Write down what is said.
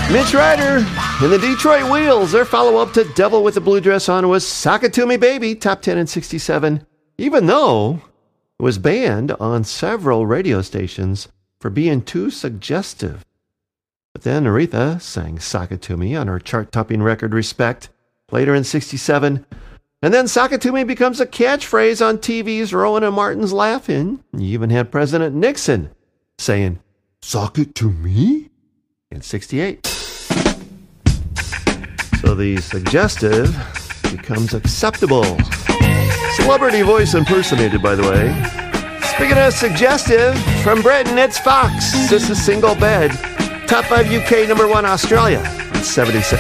Mitch Ryder and the Detroit Wheels. Their follow-up to Devil with the Blue Dress On was Sock It To Me Baby, top 10 in 67, even though it was banned on several radio stations for being too suggestive. But then Aretha sang Sock It To Me on her chart-topping record Respect, later in 67. And then Sock It To Me becomes a catchphrase on TV's Rowan and Martin's Laugh-In. You even had President Nixon saying, "Sock it to me?" in 68. So the suggestive becomes acceptable. Celebrity voice impersonated, by the way. Speaking of suggestive, from Britain, it's Fox. This is Single Bed. Top 5 UK, number 1 Australia in 76.